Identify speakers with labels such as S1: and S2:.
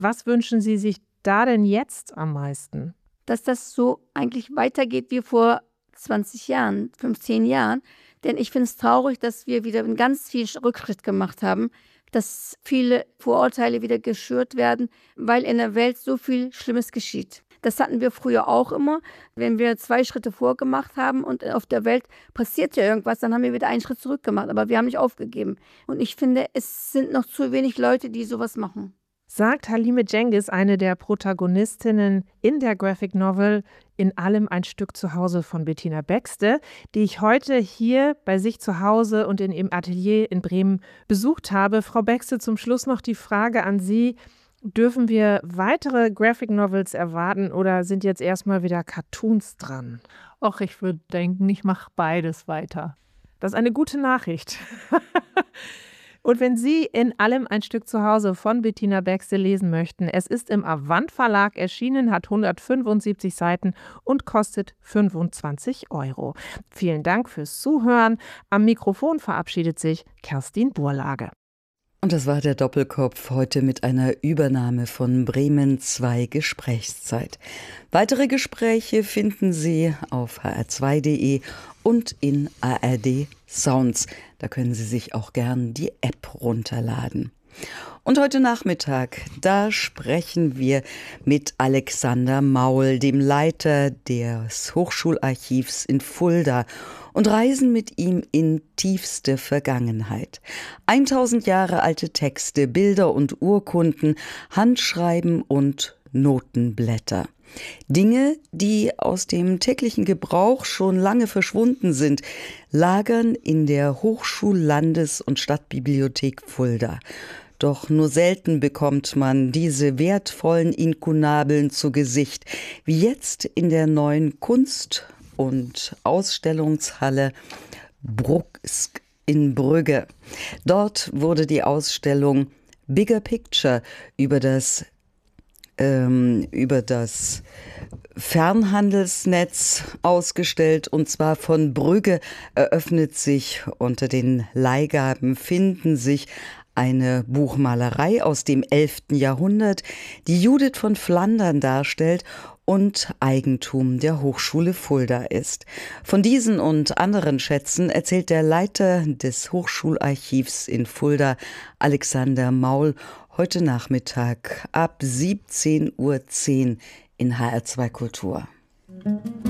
S1: Was wünschen Sie sich da denn jetzt am meisten?
S2: Dass das so eigentlich weitergeht wie vor 20 Jahren, 15 Jahren. Denn ich finde es traurig, dass wir wieder einen ganz viel Rückschritt gemacht haben, dass viele Vorurteile wieder geschürt werden, weil in der Welt so viel Schlimmes geschieht. Das hatten wir früher auch immer. Wenn wir 2 Schritte vorgemacht haben und auf der Welt passiert ja irgendwas, dann haben wir wieder einen Schritt zurück gemacht. Aber wir haben nicht aufgegeben. Und ich finde, es sind noch zu wenig Leute, die sowas machen.
S1: Sagt Halime Cengiz, eine der Protagonistinnen in der Graphic Novel In allem ein Stück zu Hause von Bettina Baxte, die ich heute hier bei sich zu Hause und in ihrem Atelier in Bremen besucht habe. Frau Baxte, zum Schluss noch die Frage an Sie. Dürfen wir weitere Graphic Novels erwarten oder sind jetzt erstmal wieder Cartoons dran?
S3: Och, ich würde denken, ich mache beides weiter.
S1: Das ist eine gute Nachricht. Und wenn Sie In allem ein Stück zu Hause von Bettina Baxte lesen möchten, es ist im Avant Verlag erschienen, hat 175 Seiten und kostet 25 €. Vielen Dank fürs Zuhören. Am Mikrofon verabschiedet sich Kerstin Burlage.
S4: Und das war der Doppelkopf heute mit einer Übernahme von Bremen 2 Gesprächszeit. Weitere Gespräche finden Sie auf hr2.de und in ARD Sounds. Da können Sie sich auch gern die App runterladen. Und heute Nachmittag, da sprechen wir mit Alexander Maul, dem Leiter des Hochschularchivs in Fulda, und reisen mit ihm in tiefste Vergangenheit. 1000 Jahre alte Texte, Bilder und Urkunden, Handschreiben und Notenblätter. Dinge, die aus dem täglichen Gebrauch schon lange verschwunden sind, lagern in der Hochschul-Landes- und Stadtbibliothek Fulda. Doch nur selten bekommt man diese wertvollen Inkunabeln zu Gesicht, wie jetzt in der neuen Kunst- und Ausstellungshalle Brucksk in Brügge. Dort wurde die Ausstellung Bigger Picture über das Fernhandelsnetz ausgestellt, und zwar von Brügge eröffnet sich unter den Leihgaben finden sich eine Buchmalerei aus dem 11. Jahrhundert, die Judith von Flandern darstellt und Eigentum der Hochschule Fulda ist. Von diesen und anderen Schätzen erzählt der Leiter des Hochschularchivs in Fulda, Alexander Maul, heute Nachmittag ab 17:10 Uhr in HR2 Kultur.